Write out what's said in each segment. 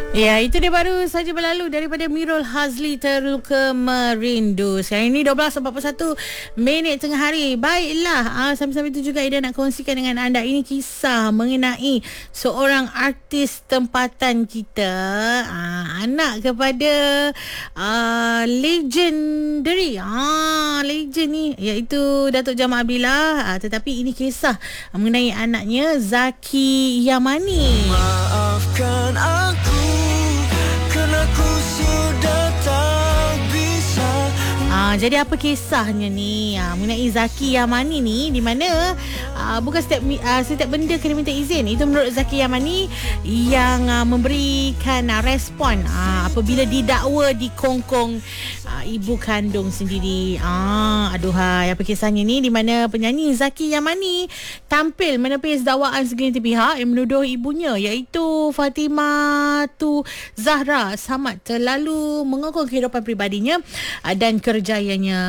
Ya, itu dia baru saja berlalu daripada Mirul Hazli, Terluka Merindu. Sekarang ini 12.41 minit tengah hari. Baiklah, sambil-sambil itu juga Ida nak kongsikan dengan anda. Ini kisah mengenai seorang artis tempatan kita, anak kepada legendary, legend ni, iaitu Datuk Jamal Abdillah. Tetapi ini kisah mengenai anaknya, Zaki Yamani. Maafkan aku, aku sudah tak bisa. Jadi apa kisahnya ni? Mengenai Zaki Yamani ni, di mana bukan setiap benda kena minta izin. Itu menurut Zaki Yamani yang memberikan respon apabila didakwa dikongkong ibu kandung sendiri. Aduhai, apa kisahnya ni? Di mana penyanyi Zaki Yamani tampil menepis dakwaan segelintir pihak yang menuduh ibunya, iaitu Fatimah Zahra Samad, terlalu mengokong kehidupan peribadinya dan kerjayanya.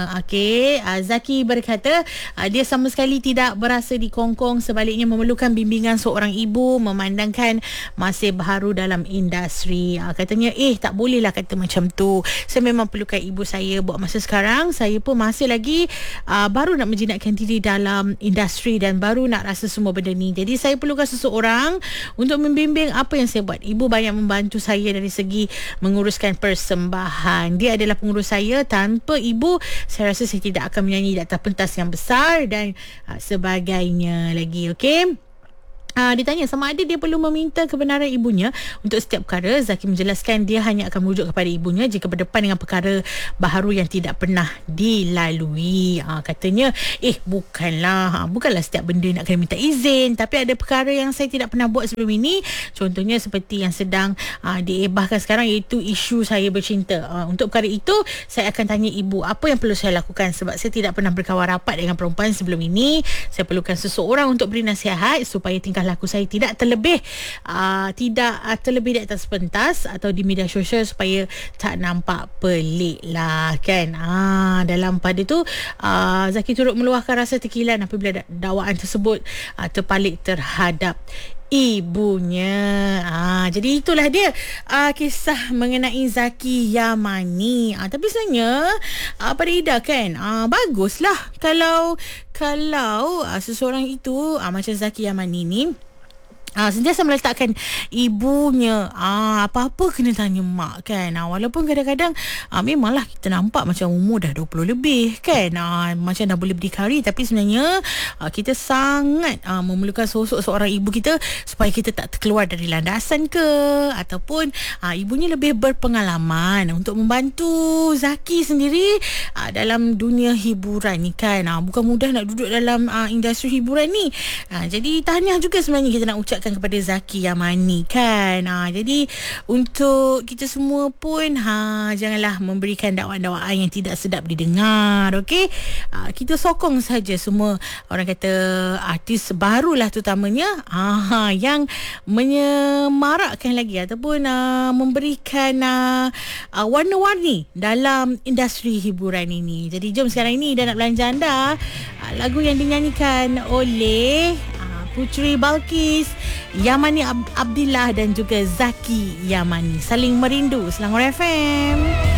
Zaki berkata dia sama sekali tidak berasa dikongkong, sebaliknya memerlukan bimbingan seorang ibu memandangkan masih baru dalam industri. Katanya tak bolehlah kata macam tu. Saya memang perlukan ibu saya buat masa sekarang. Saya pun masih lagi baru nak menjinakkan diri dalam industri dan baru nak rasa semua benda ni. Jadi saya perlukan seseorang untuk membimbing apa yang saya buat. Ibu banyak membantu saya dari segi menguruskan persembahan. Dia adalah pengurus saya. Tanpa ibu, saya rasa saya tidak akan menyanyi di atas pentas yang besar dan sebagainya lagi. Okey. Ditanya sama ada dia perlu meminta kebenaran ibunya untuk setiap perkara. Zaki menjelaskan dia hanya akan merujuk kepada ibunya jika berdepan dengan perkara baharu yang tidak pernah dilalui. Katanya bukanlah setiap benda nak kena minta izin, tapi ada perkara yang saya tidak pernah buat sebelum ini. Contohnya seperti yang sedang diebahkan sekarang, iaitu isu saya bercinta. Untuk perkara itu saya akan tanya ibu apa yang perlu saya lakukan, sebab saya tidak pernah berkawan rapat dengan perempuan sebelum ini. Saya perlukan seseorang untuk beri nasihat supaya tingkah laku saya tidak terlebih di atas pentas atau di media sosial, supaya tak nampak pelik lah kan. Dalam pada tu Zaki turut meluahkan rasa terkilan apabila dakwaan tersebut terpalit terhadap ibunya. Jadi itulah dia kisah mengenai Zaki Yamani. Tapi sebenarnya pada Ida kan, baguslah kalau seseorang itu macam Zaki Yamani ni sentiasa meletakkan ibunya, apa-apa kena tanya mak kan. Walaupun kadang-kadang memanglah kita nampak macam umur dah 20 lebih kan, macam dah boleh berdikari, tapi sebenarnya kita sangat memerlukan sosok seorang ibu kita supaya kita tak terkeluar dari landasan ke, ataupun ibunya lebih berpengalaman untuk membantu Zaki sendiri dalam dunia hiburan ni kan. Bukan mudah nak duduk dalam industri hiburan ni. Jadi tahniah juga sebenarnya kita nak ucapkan kepada Zaki Yamani kan. Jadi untuk kita semua pun janganlah memberikan dakwaan-dakwaan yang tidak sedap didengar. Okey, kita sokong saja semua orang kata artis barulah terutamanya yang menyemarakkan lagi ataupun memberikan warna-warni dalam industri hiburan ini. Jadi jom sekarang ini dah nak belanja anda lagu yang dinyanyikan oleh Puteri Balkis, Yamani Abdillah dan juga Zaki Yamani. Saling Merindu, Selangor FM.